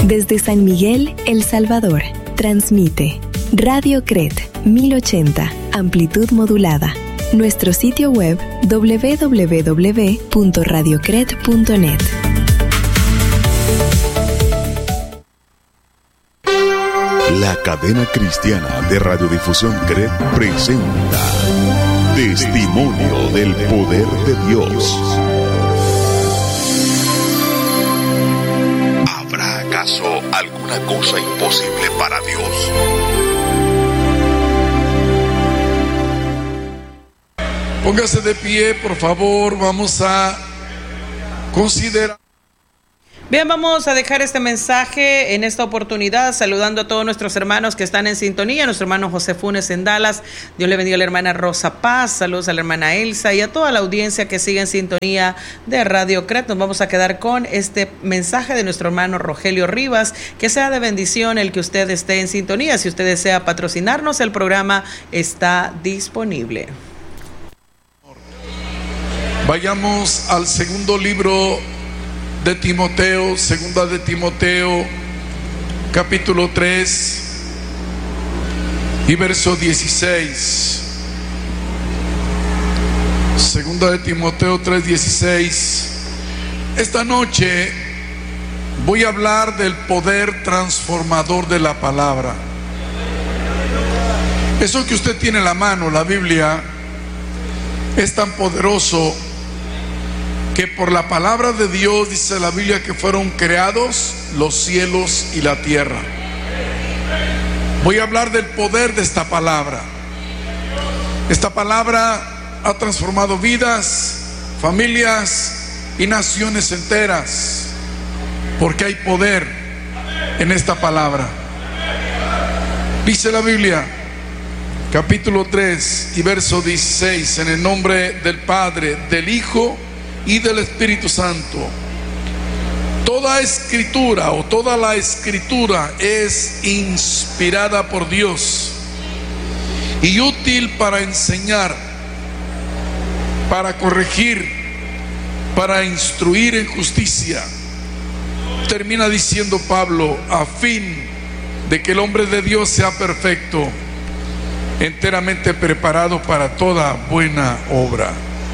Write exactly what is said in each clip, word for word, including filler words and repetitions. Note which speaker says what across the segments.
Speaker 1: Desde San Miguel, El Salvador, transmite Radio Cret mil ochenta, amplitud modulada. Nuestro sitio web doble u doble u doble u punto radio cret punto net.
Speaker 2: La cadena cristiana de radiodifusión Cret presenta Testimonio del Poder de Dios. ¿Habrá acaso alguna cosa imposible para Dios?
Speaker 3: Póngase de pie, por favor, vamos a considerar.
Speaker 4: Bien, vamos a dejar este mensaje en esta oportunidad, saludando a todos nuestros hermanos que están en sintonía, nuestro hermano José Funes en Dallas, Dios le bendiga a la hermana Rosa Paz, saludos a la hermana Elsa y a toda la audiencia que sigue en sintonía de Radio Cret. Nos vamos a quedar con este mensaje de nuestro hermano Rogelio Rivas, que sea de bendición el que usted esté en sintonía. Si usted desea patrocinarnos, el programa está disponible.
Speaker 3: Vayamos al segundo libro de Timoteo, segunda de Timoteo, capítulo tres y verso dieciséis. Segunda de Timoteo tres, dieciséis. Esta noche voy a hablar del poder transformador de la palabra. Eso que usted tiene en la mano, la Biblia, es tan poderoso que por la palabra de Dios, dice la Biblia, que fueron creados los cielos y la tierra. Voy a hablar del poder de esta palabra. Esta palabra ha transformado vidas, familias y naciones enteras, porque hay poder en esta palabra. Dice la Biblia, capítulo tres y verso dieciséis, en el nombre del Padre, del Hijo y del Espíritu Santo. Toda escritura o toda la escritura es inspirada por Dios y útil para enseñar, para corregir, para instruir en justicia. Termina diciendo Pablo, a fin de que el hombre de Dios sea perfecto, enteramente preparado para toda buena obra.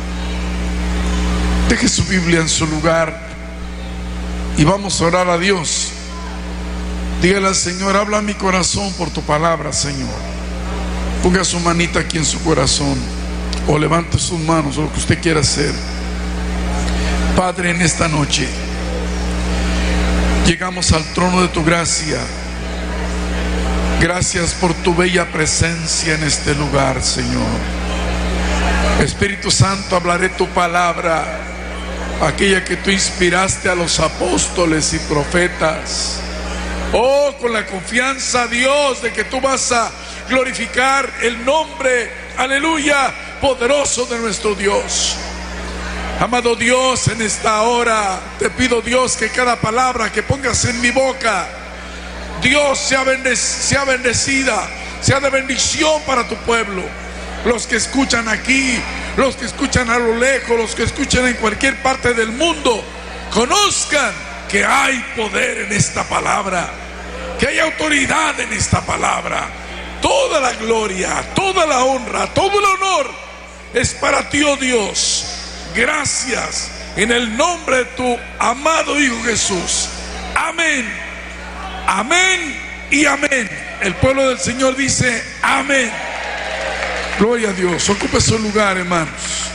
Speaker 3: Deje su Biblia en su lugar y vamos a orar a Dios. Dígale al Señor, habla a mi corazón por tu palabra, Señor. Ponga su manita aquí en su corazón o levante sus manos, o lo que usted quiera hacer. Padre, en esta noche llegamos al trono de tu gracia. Gracias por tu bella presencia en este lugar, Señor. Espíritu Santo, hablaré tu palabra, aquella que tú inspiraste a los apóstoles y profetas. Oh, con la confianza, Dios, de que tú vas a glorificar el nombre, aleluya, poderoso de nuestro Dios. Amado Dios, en esta hora te pido, Dios, que cada palabra que pongas en mi boca, Dios, sea, bendec- sea bendecida, sea de bendición para tu pueblo. Los que escuchan aquí, los que escuchan a lo lejos, los que escuchan en cualquier parte del mundo, conozcan que hay poder en esta palabra, que hay autoridad en esta palabra. Toda la gloria, toda la honra, todo el honor es para ti, oh Dios. Gracias en el nombre de tu amado Hijo Jesús. Amén, amén y amén. El pueblo del Señor dice amén. Gloria a Dios. Ocupe su lugar, hermanos.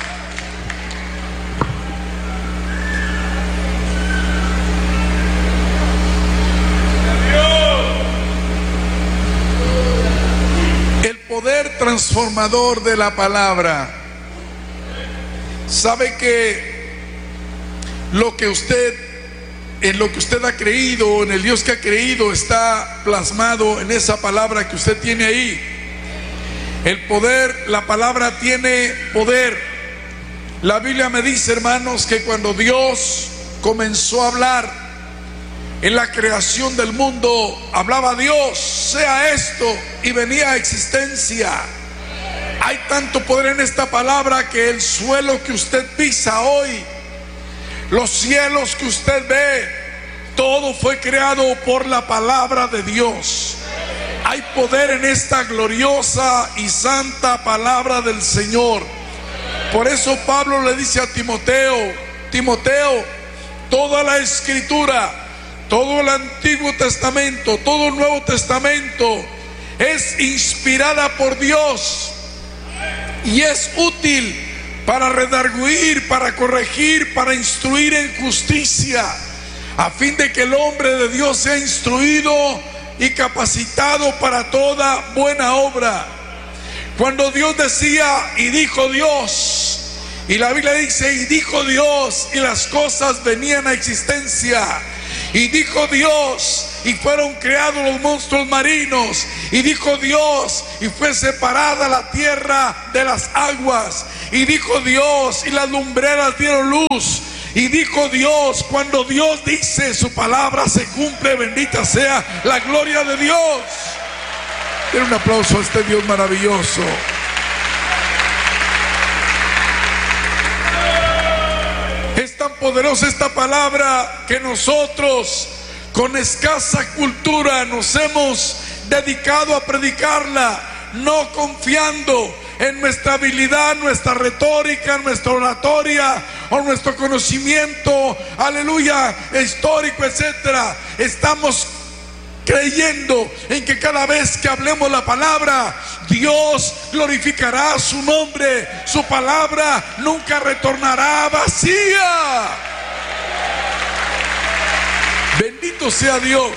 Speaker 3: El poder transformador de la palabra. Sabe que lo que usted, en lo que usted ha creído, en el Dios que ha creído, está plasmado en esa palabra que usted tiene ahí. El poder, la palabra tiene poder. La Biblia me dice, hermanos, que cuando Dios comenzó a hablar en la creación del mundo, hablaba Dios, sea esto, y venía a existencia. Hay tanto poder en esta palabra que el suelo que usted pisa hoy, los cielos que usted ve, todo todo fue creado por la palabra de Dios. Hay poder en esta gloriosa y santa palabra del Señor. Por eso Pablo le dice a Timoteo: Timoteo, toda la escritura, todo el Antiguo Testamento, todo el Nuevo Testamento es inspirada por Dios y es útil para redarguir, para corregir, para instruir en justicia, a fin de que el hombre de Dios sea instruido y capacitado para toda buena obra. Cuando Dios decía y dijo Dios, y la Biblia dice y dijo Dios, y las cosas venían a existencia, y dijo Dios y fueron creados los monstruos marinos, y dijo Dios y fue separada la tierra de las aguas, y dijo Dios y las lumbreras dieron luz, y dijo Dios. Cuando Dios dice, su palabra se cumple. Bendita sea la gloria de Dios. Den un aplauso a este Dios maravilloso. Es tan poderosa esta palabra que nosotros, con escasa cultura, nos hemos dedicado a predicarla, no confiando en nuestra habilidad, nuestra retórica, nuestra oratoria o nuestro conocimiento, aleluya, histórico, etcétera. Estamos creyendo en que cada vez que hablemos la palabra, Dios glorificará su nombre. Su palabra nunca retornará vacía. Bendito sea Dios.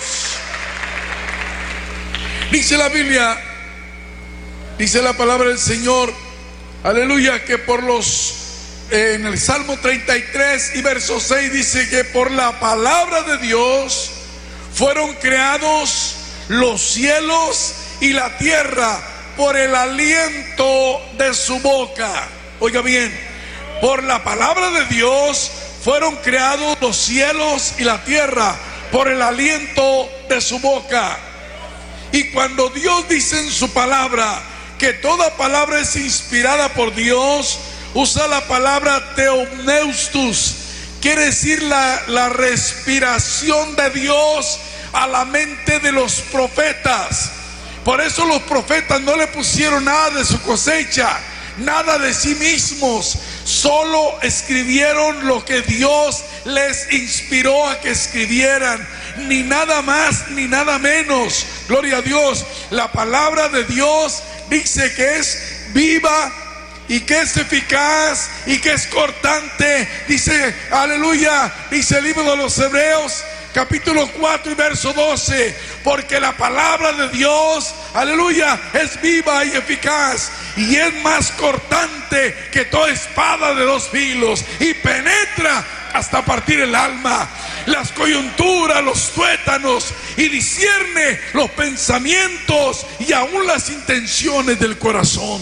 Speaker 3: Dice la Biblia, dice la palabra del Señor, aleluya, que por los eh, en el Salmo treinta y tres y verso seis dice que por la palabra de Dios fueron creados los cielos y la tierra, por el aliento de su boca. Oiga bien, por la palabra de Dios fueron creados los cielos y la tierra, por el aliento de su boca. Y cuando Dios dice en su palabra que toda palabra es inspirada por Dios, usa la palabra theopneustos, quiere decir la, la respiración de Dios a la mente de los profetas. Por eso los profetas no le pusieron nada de su cosecha, nada de sí mismos, solo escribieron lo que Dios les inspiró a que escribieran, ni nada más ni nada menos. Gloria a Dios. La palabra de Dios dice que es viva y que es eficaz y que es cortante. Dice, aleluya, dice el libro de los Hebreos, capítulo cuatro y verso doce, porque la palabra de Dios, aleluya, es viva y eficaz y es más cortante que toda espada de dos filos y penetra hasta partir el alma, las coyunturas, los tuétanos, y discierne los pensamientos y aún las intenciones del corazón.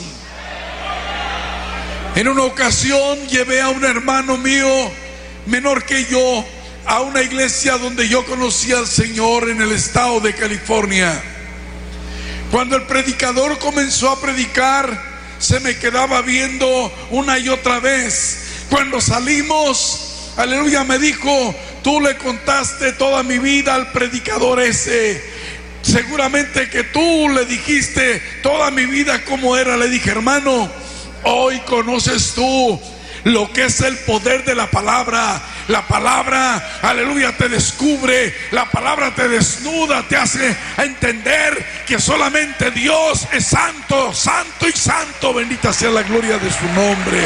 Speaker 3: En una ocasión llevé a un hermano mío menor que yo a una iglesia donde yo conocí al Señor en el estado de California. Cuando el predicador comenzó a predicar, se me quedaba viendo una y otra vez. Cuando salimos, aleluya, me dijo: tú le contaste toda mi vida al predicador ese. Seguramente que tú le dijiste toda mi vida cómo era. Le dije: hermano, hoy conoces tú lo que es el poder de la palabra. La palabra, aleluya, te descubre, la palabra te desnuda, te hace entender que solamente Dios es santo, santo y santo. Bendita sea la gloria de su nombre.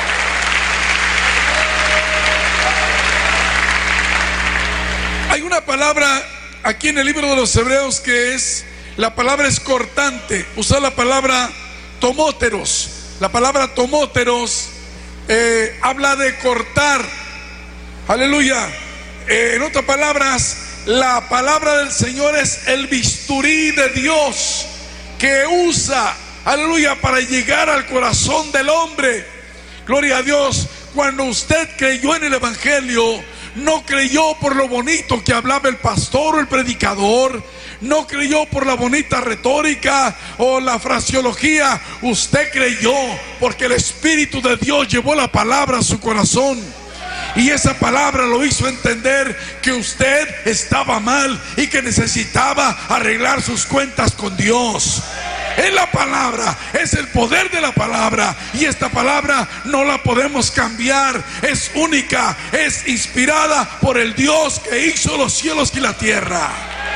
Speaker 3: Hay una palabra aquí en el libro de los Hebreos que es, la palabra es cortante. Usa la palabra tomóteros. La palabra tomóteros eh, habla de cortar. Aleluya. Eh, en otras palabras, la palabra del Señor es el bisturí de Dios que usa, aleluya, para llegar al corazón del hombre. Gloria a Dios. Cuando usted creyó en el Evangelio, no creyó por lo bonito que hablaba el pastor o el predicador, no creyó por la bonita retórica o la fraseología. Usted creyó porque el Espíritu de Dios llevó la palabra a su corazón. Y esa palabra lo hizo entender que usted estaba mal y que necesitaba arreglar sus cuentas con Dios. Es la palabra, es el poder de la palabra. Y esta palabra no la podemos cambiar. Es única, es inspirada por el Dios que hizo los cielos y la tierra.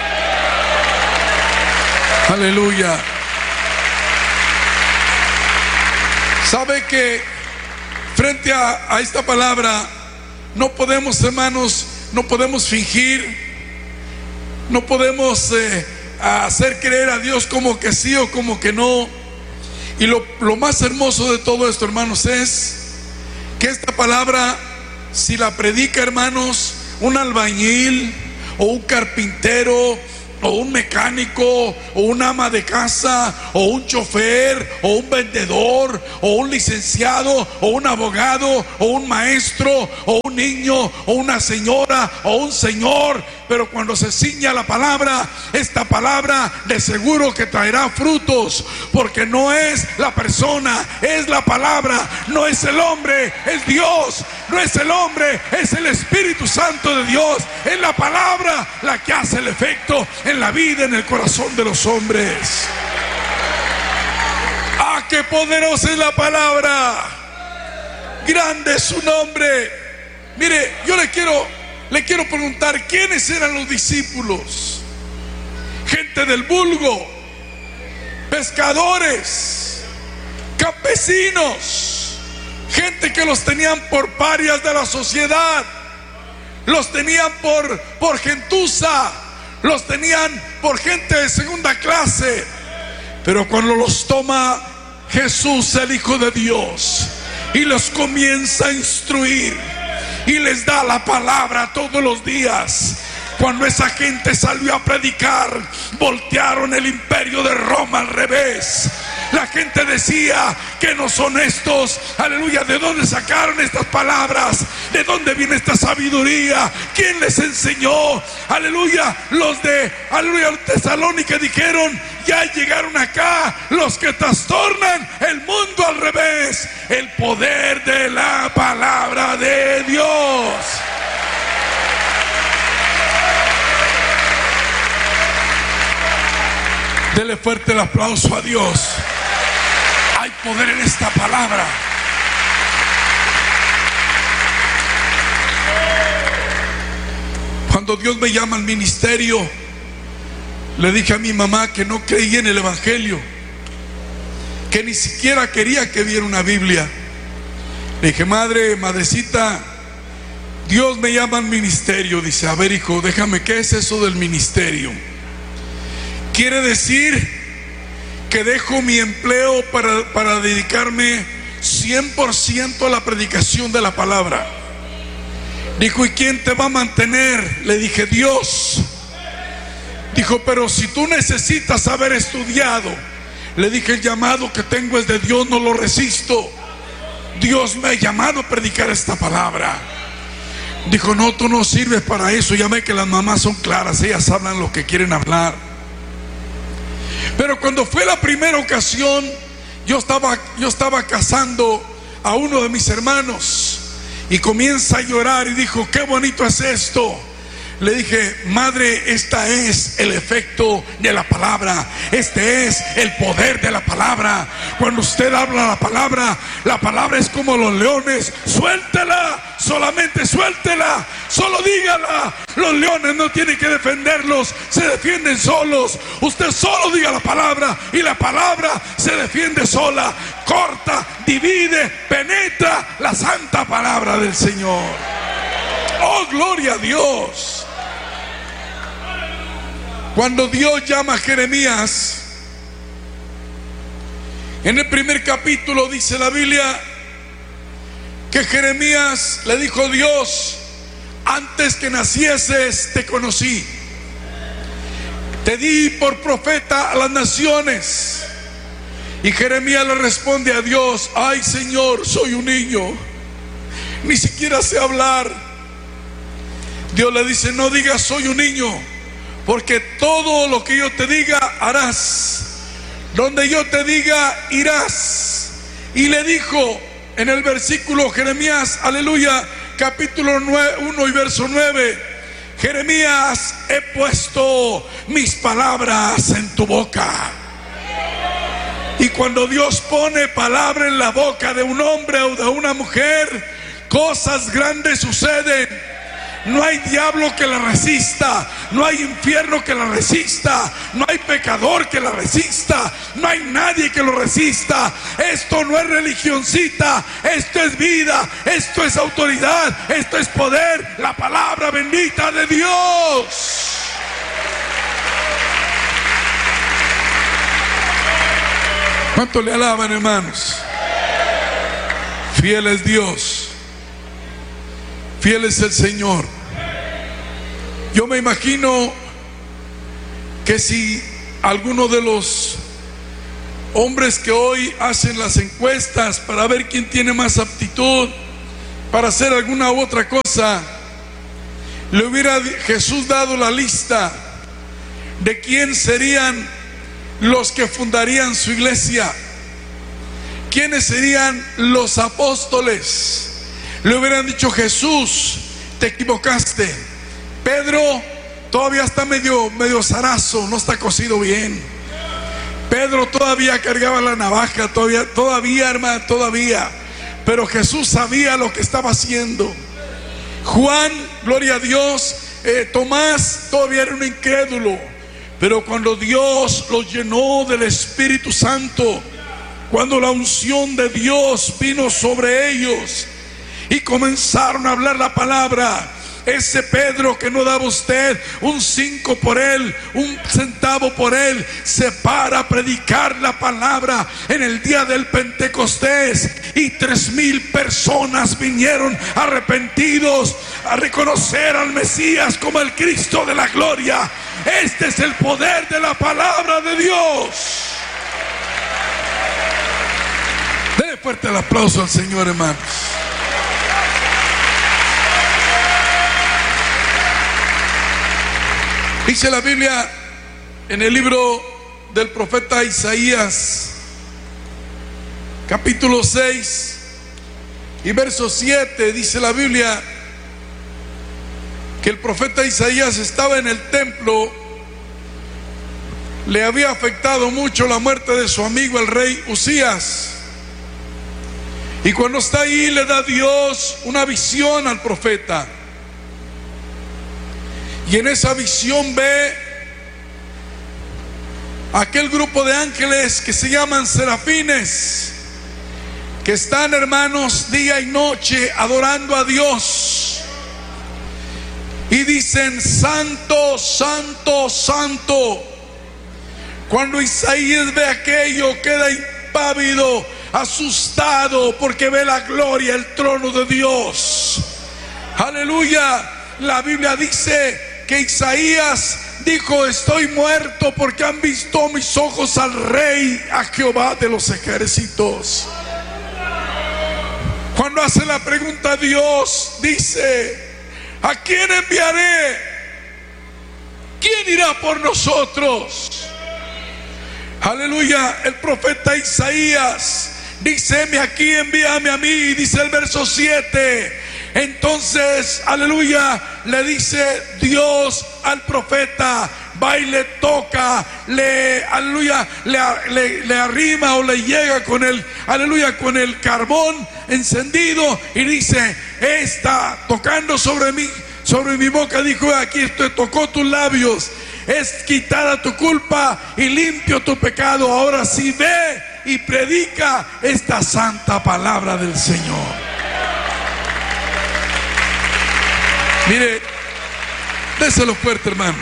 Speaker 3: Aleluya. ¿Sabe que frente a, a esta palabra no podemos, hermanos, no podemos fingir, no podemos eh, hacer creer a Dios como que sí o como que no? Y lo, lo más hermoso de todo esto, hermanos, es que esta palabra, si la predica, hermanos, un albañil o un carpintero o un mecánico o un ama de casa o un chofer o un vendedor o un licenciado o un abogado o un maestro o un niño o una señora o un señor, pero cuando se ciña la palabra, esta palabra de seguro que traerá frutos, porque no es la persona, es la palabra. No es el hombre, es Dios. No es el hombre, es el Espíritu Santo de Dios. Es la palabra la que hace el efecto en la vida, en el corazón de los hombres. ¡Ah, qué poderosa es la palabra! Grande es su nombre. Mire, yo le quiero Le quiero preguntar, ¿quiénes eran los discípulos? Gente del vulgo, pescadores, campesinos, gente que los tenían por parias de la sociedad, los tenían por, por gentuza, los tenían por gente de segunda clase. Pero cuando los toma Jesús, el Hijo de Dios, y los comienza a instruir y les da la palabra todos los días, cuando esa gente salió a predicar, voltearon el imperio de Roma al revés. La gente decía que no son estos, aleluya, ¿de dónde sacaron estas palabras? ¿De dónde viene esta sabiduría? ¿Quién les enseñó? Aleluya, los de, aleluya, Tesalónica dijeron, ya llegaron acá los que trastornan el mundo al revés. El poder de la palabra de Dios. Dele fuerte el aplauso a Dios. Hay poder en esta palabra. Cuando Dios me llama al ministerio, le dije a mi mamá que no creía en el evangelio, que ni siquiera quería que viera una Biblia. Le dije, madre, madrecita, Dios me llama al ministerio. Dice, a ver, hijo, déjame, ¿qué es eso del ministerio? Quiere decir que dejo mi empleo para, para dedicarme cien por ciento a la predicación de la palabra. Dijo, ¿y quién te va a mantener? Le dije, Dios. Dijo, pero si tú necesitas haber estudiado. Le dije, el llamado que tengo es de Dios, no lo resisto. Dios me ha llamado a predicar esta palabra. Dijo, no, tú no sirves para eso. Ya ve que las mamás son claras, ellas hablan lo que quieren hablar. Pero cuando fue la primera ocasión, yo estaba, yo estaba casando a uno de mis hermanos y comienza a llorar y dijo, qué bonito es esto. Le dije, madre, esta es el efecto de la palabra. Este es el poder de la palabra. Cuando usted habla la palabra, la palabra es como los leones. Suéltela, solamente suéltela, solo dígala. Los leones no tienen que defenderlos, se defienden solos. Usted solo diga la palabra y la palabra se defiende sola. Corta, divide, penetra la santa palabra del Señor. Oh, gloria a Dios. Cuando Dios llama a Jeremías, en el primer capítulo dice la Biblia que Jeremías le dijo, Dios, antes que nacieses te conocí, te di por profeta a las naciones. Y Jeremías le responde a Dios, ay Señor, soy un niño, ni siquiera sé hablar. Dios le dice, no digas soy un niño, porque todo lo que yo te diga harás, donde yo te diga irás. Y le dijo en el versículo Jeremías, aleluya, capítulo uno y verso nueve. Jeremías, he puesto mis palabras en tu boca. Y cuando Dios pone palabra en la boca de un hombre o de una mujer, cosas grandes suceden. No hay diablo que la resista, no hay infierno que la resista, no hay pecador que la resista, no hay nadie que lo resista. Esto no es religioncita, esto es vida, esto es autoridad, esto es poder, la palabra bendita de Dios. ¿Cuánto le alaban, hermanos? Fiel es Dios, fiel es el Señor. Yo me imagino que si alguno de los hombres que hoy hacen las encuestas para ver quién tiene más aptitud para hacer alguna u otra cosa, le hubiera Jesús dado la lista de quién serían los que fundarían su iglesia, quiénes serían los apóstoles, le hubieran dicho: Jesús, te equivocaste. Pedro todavía está medio, medio zarazo, no está cocido bien. Pedro todavía cargaba la navaja, todavía, todavía, hermano, todavía. Pero Jesús sabía lo que estaba haciendo. Juan, gloria a Dios, eh, Tomás todavía era un incrédulo. Pero cuando Dios los llenó del Espíritu Santo, cuando la unción de Dios vino sobre ellos y comenzaron a hablar la palabra, ese Pedro que no daba usted un cinco por él, un centavo por él, se para a predicar la palabra en el día del Pentecostés, y tres mil personas vinieron arrepentidos a reconocer al Mesías como el Cristo de la gloria. Este es el poder de la palabra de Dios. Denle fuerte el aplauso al Señor, hermanos. Dice la Biblia en el libro del profeta Isaías, capítulo seis y verso siete, dice la Biblia que el profeta Isaías estaba en el templo. Le había afectado mucho la muerte de su amigo el rey Usías, y cuando está ahí le da Dios una visión al profeta. Y en esa visión ve aquel grupo de ángeles que se llaman serafines, que están, hermanos, día y noche adorando a Dios, y dicen: santo, santo, santo. Cuando Isaías ve aquello, queda impávido, asustado, porque ve la gloria, el trono de Dios. Aleluya. La Biblia dice que Isaías dijo: estoy muerto porque han visto mis ojos al Rey, a Jehová de los ejércitos. Cuando hace la pregunta a Dios, dice: ¿a quién enviaré? ¿Quién irá por nosotros? Aleluya. El profeta Isaías dice: heme aquí, envíame a mí. Dice el verso siete. Entonces, aleluya, le dice Dios al profeta, va y le toca, le, aleluya, le, le, le arrima o le llega con el, aleluya, con el carbón encendido, y dice: está tocando sobre mí, sobre mi boca, dijo: aquí te tocó tus labios, es quitada tu culpa y limpio tu pecado. Ahora sí, ve y predica esta santa palabra del Señor. Mire, déselo fuerte, hermanos.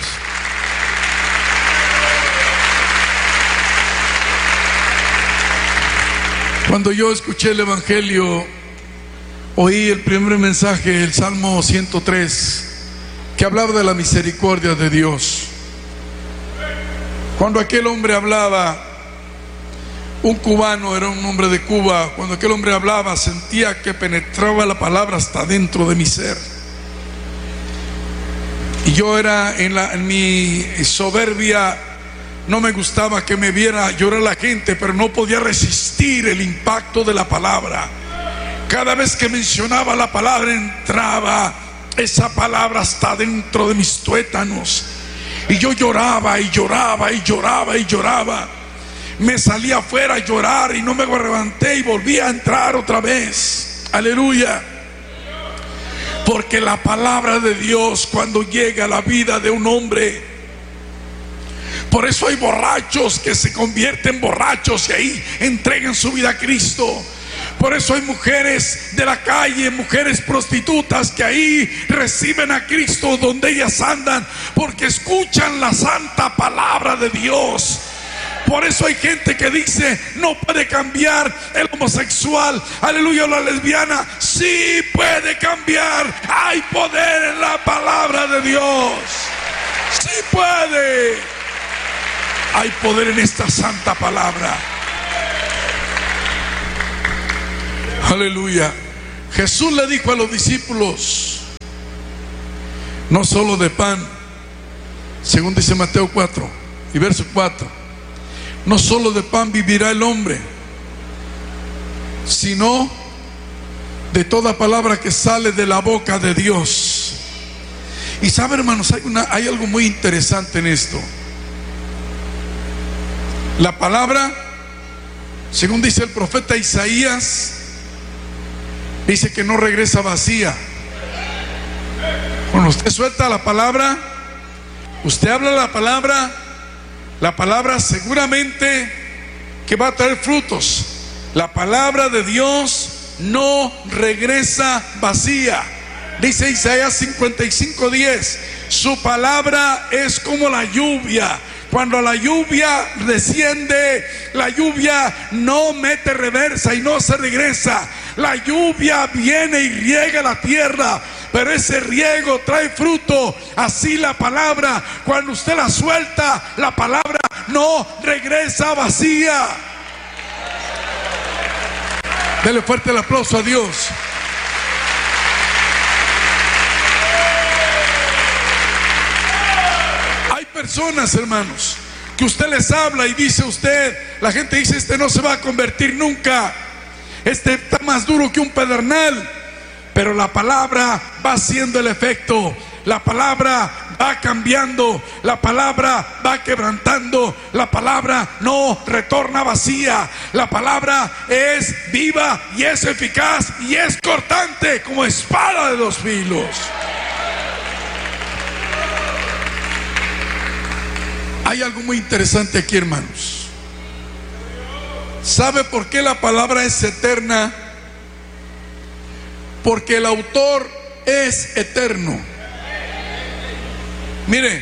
Speaker 3: Cuando yo escuché el Evangelio, oí el primer mensaje, el Salmo ciento tres, que hablaba de la misericordia de Dios. Cuando aquel hombre hablaba, un cubano, era un hombre de Cuba, cuando aquel hombre hablaba, sentía que penetraba la palabra hasta dentro de mi ser. Y yo era en, la, en mi soberbia, no me gustaba que me viera llorar la gente, pero no podía resistir el impacto de la palabra. Cada vez que mencionaba la palabra, entraba esa palabra hasta dentro de mis tuétanos. Y yo lloraba y lloraba y lloraba y lloraba. Me salía afuera a llorar y no me levanté y volví a entrar otra vez. Aleluya. Porque la palabra de Dios, cuando llega a la vida de un hombre, por eso hay borrachos que se convierten borrachos y ahí entregan su vida a Cristo. Por eso hay mujeres de la calle, mujeres prostitutas, que ahí reciben a Cristo donde ellas andan, porque escuchan la santa palabra de Dios. Por eso hay gente que dice: no puede cambiar el homosexual, aleluya, o la lesbiana. Sí puede cambiar. Hay poder en la palabra de Dios. Sí puede. Hay poder en esta santa palabra. Aleluya. Jesús le dijo a los discípulos: no solo de pan, según dice Mateo cuatro y verso cuatro, no solo de pan vivirá el hombre, sino de toda palabra que sale de la boca de Dios. Y saben, hermanos, hay, una, hay algo muy interesante en esto. La palabra, según dice el profeta Isaías, dice que no regresa vacía. Cuando usted suelta la palabra, usted habla la palabra, la palabra seguramente que va a traer frutos. La palabra de Dios no regresa vacía. Dice Isaías cincuenta y cinco diez, su palabra es como la lluvia. Cuando la lluvia desciende, la lluvia no mete reversa y no se regresa. La lluvia viene y riega la tierra, pero ese riego trae fruto. Así la palabra, cuando usted la suelta, la palabra no regresa vacía. Dele fuerte el aplauso a Dios. Hay personas, hermanos, que usted les habla y dice usted, la gente dice: este no se va a convertir nunca, este está más duro que un pedernal. Pero la palabra va haciendo el efecto. La palabra va cambiando. La palabra va quebrantando. La palabra no retorna vacía. La palabra es viva y es eficaz y es cortante como espada de dos filos. Hay algo muy interesante aquí, hermanos. ¿Sabe por qué la palabra es eterna? Porque el autor es eterno. Mire,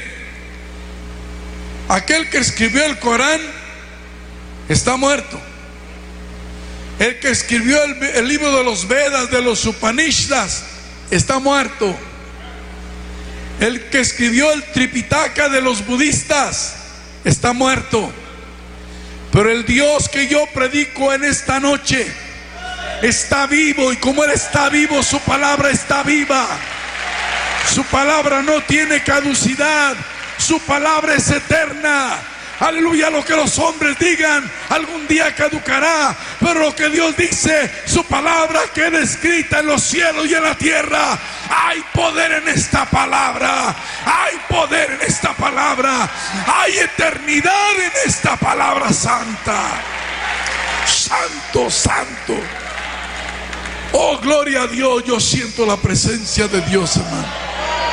Speaker 3: aquel que escribió el Corán está muerto. El que escribió el, el libro de los Vedas, de los Upanishads, está muerto. El que escribió el Tripitaka de los budistas está muerto. Pero el Dios que yo predico en esta noche está vivo, y como Él está vivo, su palabra está viva. Su palabra no tiene caducidad. Su palabra es eterna. Aleluya. Lo que los hombres digan algún día caducará, pero lo que Dios dice, su palabra queda escrita en los cielos y en la tierra. Hay poder en esta palabra. Hay poder en esta palabra. Hay eternidad en esta palabra santa. Santo, santo. Oh, gloria a Dios. Yo siento la presencia de Dios, hermano.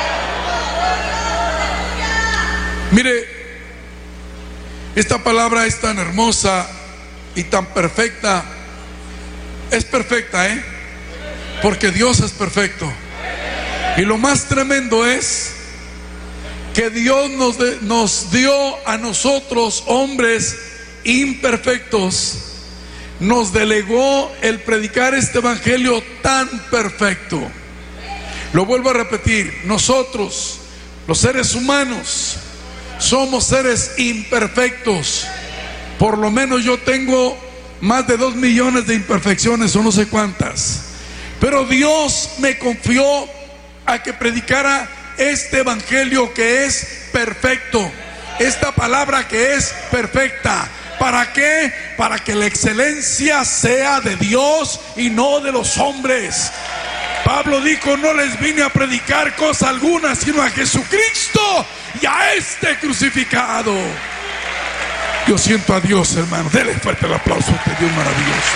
Speaker 3: Mire, esta palabra es tan hermosa y tan perfecta. Es perfecta, ¿eh? Porque Dios es perfecto. Y lo más tremendo es que Dios nos, de, nos dio a nosotros, hombres imperfectos, nos delegó el predicar este evangelio tan perfecto. Lo vuelvo a repetir: nosotros, los seres humanos, somos seres imperfectos. Por lo menos yo tengo más de dos millones de imperfecciones, o no sé cuántas. Pero Dios me confió a que predicara este evangelio que es perfecto, esta palabra que es perfecta. ¿Para qué? Para que la excelencia sea de Dios y no de los hombres. Pablo dijo: no les vine a predicar cosa alguna, sino a Jesucristo y a este crucificado. Yo siento a Dios, hermano. Dele fuerte el aplauso a este Dios maravilloso.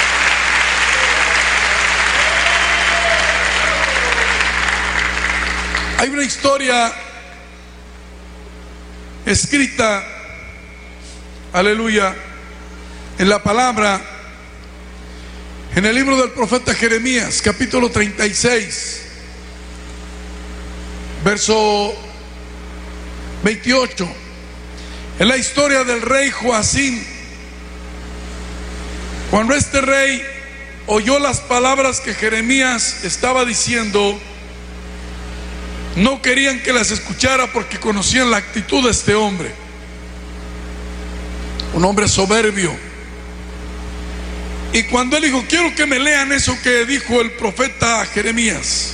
Speaker 3: Hay una historia escrita, aleluya, en la palabra, en el libro del profeta Jeremías, capítulo treinta y seis, verso veintiocho. Es la historia del rey Joacim. Cuando este rey oyó las palabras que Jeremías estaba diciendo, no querían que las escuchara porque conocían la actitud de este hombre, un hombre soberbio. Y cuando él dijo: quiero que me lean eso que dijo el profeta Jeremías,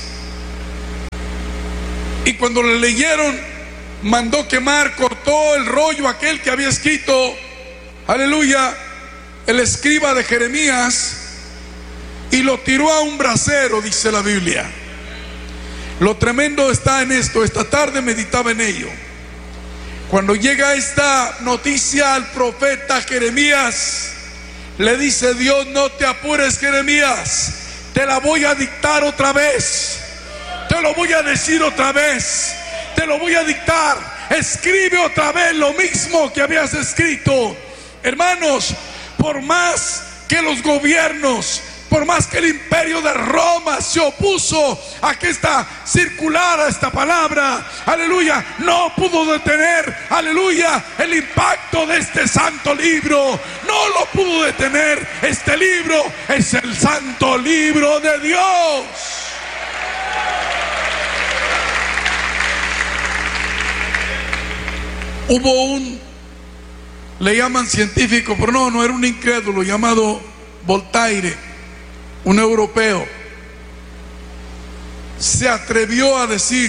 Speaker 3: y cuando le leyeron, mandó quemar, cortó el rollo aquel que había escrito, aleluya, el escriba de Jeremías, y lo tiró a un brasero, dice la Biblia. Lo tremendo está en esto. Esta tarde meditaba en ello. Cuando llega esta noticia al profeta Jeremías, le dice Dios: no te apures, Jeremías, te la voy a dictar otra vez, te lo voy a decir otra vez, te lo voy a dictar. Escribe otra vez lo mismo que habías escrito. Hermanos, por más que los gobiernos, por más que el imperio de Roma se opuso a que esta circulara esta palabra, aleluya, no pudo detener, aleluya, el impacto de este santo libro. No lo pudo detener. Este libro es el santo libro de Dios. Hubo un, le llaman científico, pero no, no era un incrédulo, llamado Voltaire, un europeo. Se atrevió a decir: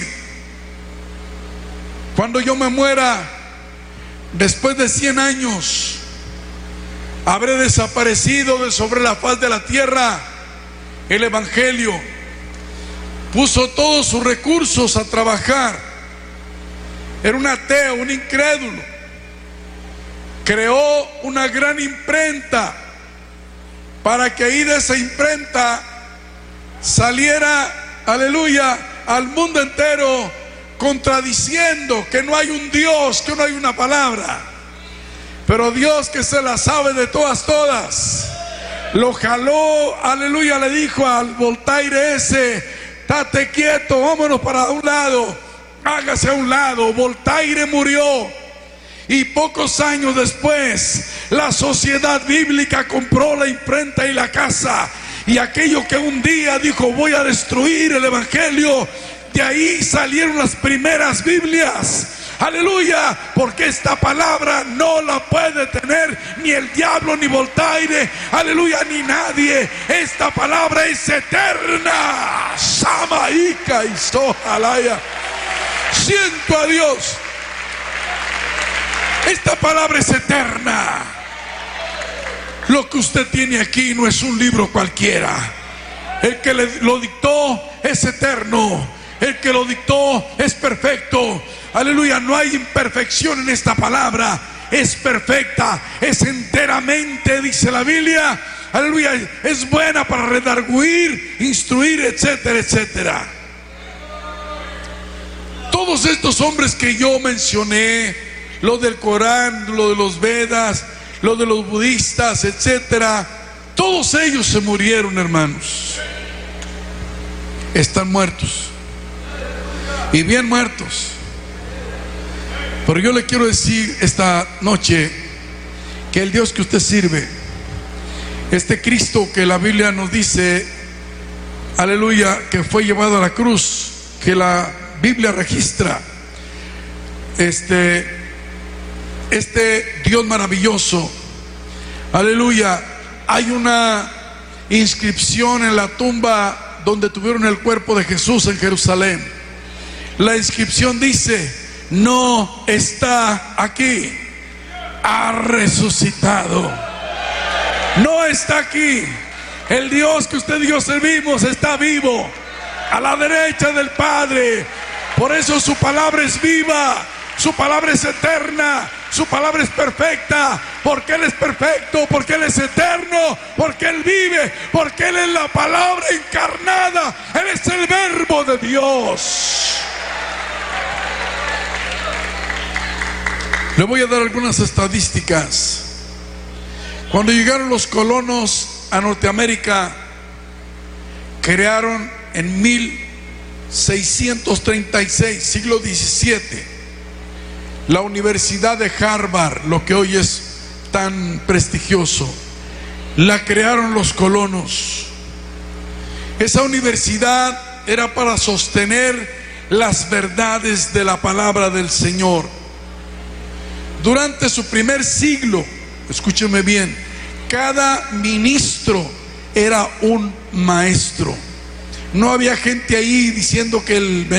Speaker 3: cuando yo me muera, después de cien años, habré desaparecido de sobre la faz de la tierra el evangelio. Puso todos sus recursos a trabajar. Era un ateo, un incrédulo. Creó una gran imprenta para que ahí de esa imprenta saliera, aleluya, al mundo entero contradiciendo que no hay un Dios, que no hay una palabra. Pero Dios, que se la sabe de todas, todas, lo jaló, aleluya, le dijo al Voltaire ese: estate quieto, vámonos para un lado, hágase a un lado. Voltaire murió, y pocos años después la Sociedad Bíblica compró la imprenta y la casa, y aquello que un día dijo: voy a destruir el evangelio, de ahí salieron las primeras Biblias. Aleluya, porque esta palabra no la puede tener ni el diablo, ni Voltaire, aleluya, ni nadie. Esta palabra es eterna. Samaika y Sohalaya. Siento a Dios. Esta palabra es eterna. Lo que usted tiene aquí no es un libro cualquiera. El que le, lo dictó es eterno. El que lo dictó es perfecto. Aleluya, no hay imperfección en esta palabra. Es perfecta, es enteramente, dice la Biblia, aleluya, es buena para redarguir, instruir, etcétera, etcétera. Todos estos hombres que yo mencioné, lo del Corán, lo de los Vedas, lo de los budistas, etcétera, todos ellos se murieron, hermanos. Están muertos, y bien muertos. Pero yo le quiero decir esta noche que el Dios que usted sirve, este Cristo que la Biblia nos dice, aleluya, que fue llevado a la cruz, que la Biblia registra, este, este Dios maravilloso, aleluya, hay una inscripción en la tumba donde tuvieron el cuerpo de Jesús en Jerusalén. La inscripción dice: no está aquí. ha resucitado. No está aquí. El Dios que usted y yo servimos está vivo, a la derecha del Padre. Por eso su palabra es viva, su palabra es eterna, su palabra es perfecta, porque Él es perfecto, porque Él es eterno, porque Él vive, porque Él es la palabra encarnada, Él es el verbo de Dios. Le voy a dar algunas estadísticas. Cuando llegaron los colonos a Norteamérica, crearon en mil seiscientos treinta y seis, siglo diecisiete, la Universidad de Harvard, lo que hoy es tan prestigioso. La crearon los colonos. Esa universidad era para sostener las verdades de la palabra del Señor. Durante su primer siglo, escúcheme bien, cada ministro era un maestro. No había gente ahí diciendo que el